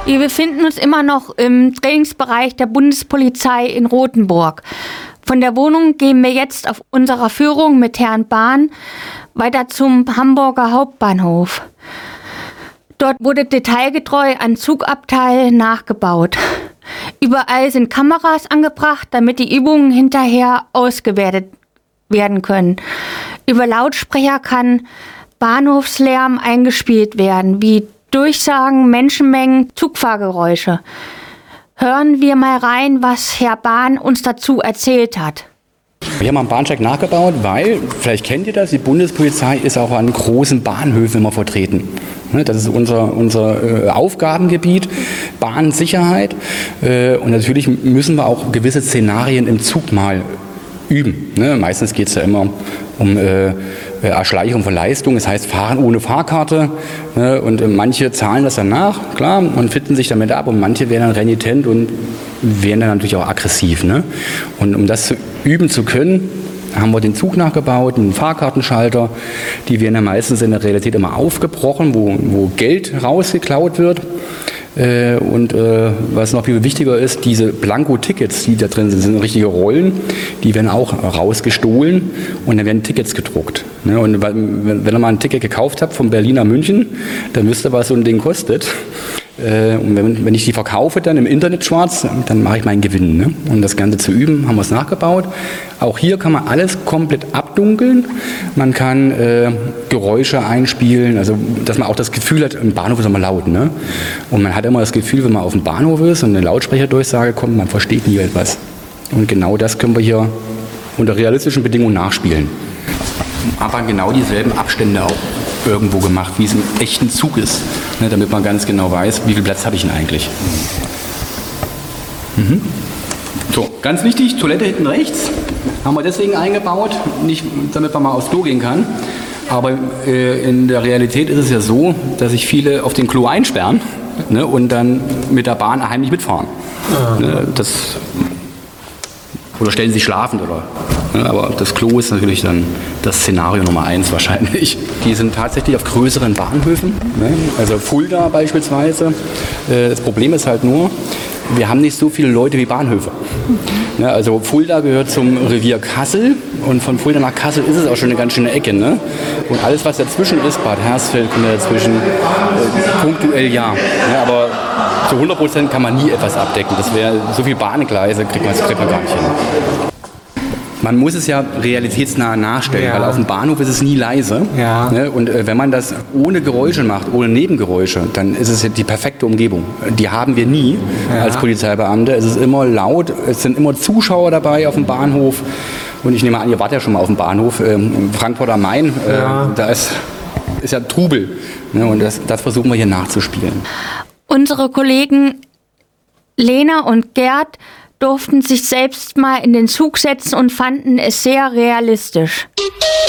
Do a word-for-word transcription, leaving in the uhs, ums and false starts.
Wir befinden uns immer noch im Trainingsbereich der Bundespolizei in Rothenburg. Von der Wohnung gehen wir jetzt auf unserer Führung mit Herrn Bahn weiter zum Hamburger Hauptbahnhof. Dort wurde detailgetreu ein Zugabteil nachgebaut. Überall sind Kameras angebracht, damit die Übungen hinterher ausgewertet werden können. Über Lautsprecher kann Bahnhofslärm eingespielt werden, wie Durchsagen, Menschenmengen, Zugfahrgeräusche. Hören wir mal rein, was Herr Bahn uns dazu erzählt hat. Wir haben am Bahnsteig nachgebaut, weil, vielleicht kennt ihr das, die Bundespolizei ist auch an großen Bahnhöfen immer vertreten. Das ist unser, unser Aufgabengebiet, Bahnsicherheit. Und natürlich müssen wir auch gewisse Szenarien im Zug mal üben. Meistens geht es ja immer um äh, Erschleichung von Leistung, das heißt Fahren ohne Fahrkarte. Ne? Und äh, manche zahlen das dann nach, klar, und finden sich damit ab. Und manche werden dann renitent und werden dann natürlich auch aggressiv. Ne? Und um das zu üben zu können, haben wir den Zug nachgebaut, einen Fahrkartenschalter. Die werden dann meistens in der Realität immer aufgebrochen, wo, wo Geld rausgeklaut wird. Äh, und äh, was noch viel wichtiger ist, diese Blanko-Tickets, die da drin sind, sind richtige Rollen, die werden auch rausgestohlen und dann werden Tickets gedruckt. Ne? Und wenn, wenn ihr mal ein Ticket gekauft habt von Berlin nach München, dann wisst ihr, was so ein Ding kostet. Äh, und wenn, wenn ich die verkaufe dann im Internet schwarz, dann mache ich meinen Gewinn. Ne? Um das Ganze zu üben, haben wir es nachgebaut. Auch hier kann man alles komplett abdunkeln. Man kann äh, Geräusche einspielen, also dass man auch das Gefühl hat, im Bahnhof ist immer laut. Ne? Und man hat immer das Gefühl, wenn man auf dem Bahnhof ist und eine Lautsprecherdurchsage kommt, man versteht nie etwas. Und genau das können wir hier unter realistischen Bedingungen nachspielen. Aber genau dieselben Abstände auch irgendwo gemacht, wie es im echten Zug ist, ne, damit man ganz genau weiß, wie viel Platz habe ich denn eigentlich. Mhm. So, ganz wichtig, Toilette hinten rechts, haben wir deswegen eingebaut, nicht damit man mal aufs Klo gehen kann, aber äh, in der Realität ist es ja so, dass sich viele auf den Klo einsperren, ne, und dann mit der Bahn heimlich mitfahren. Ah. Ne, das, oder stellen sich schlafend, oder? Aber das Klo ist natürlich dann das Szenario Nummer eins wahrscheinlich. Die sind tatsächlich auf größeren Bahnhöfen, ne? Also Fulda beispielsweise. Das Problem ist halt nur, wir haben nicht so viele Leute wie Bahnhöfe. Ne? Also Fulda gehört zum Revier Kassel und von Fulda nach Kassel ist es auch schon eine ganz schöne Ecke. Ne? Und alles, was dazwischen ist, Bad Hersfeld kommt dazwischen, äh, punktuell ja. Ne? Aber zu hundert Prozent kann man nie etwas abdecken. Das wäre, so viele Bahngleise kriegt man, kriegt man gar nicht hin. Man muss es ja realitätsnah nachstellen, ja. Weil auf dem Bahnhof ist es nie leise. Ja. Ne? Und äh, wenn man das ohne Geräusche macht, ohne Nebengeräusche, dann ist es ja die perfekte Umgebung. Die haben wir nie, ja, als Polizeibeamte. Es ist immer laut, es sind immer Zuschauer dabei auf dem Bahnhof. Und ich nehme an, ihr wart ja schon mal auf dem Bahnhof, ähm, Frankfurt am Main. Äh, ja. Da ist, ist ja Trubel. Ne? Und das, das versuchen wir hier nachzuspielen. Unsere Kollegen Lena und Gerd durften sich selbst mal in den Zug setzen und fanden es sehr realistisch.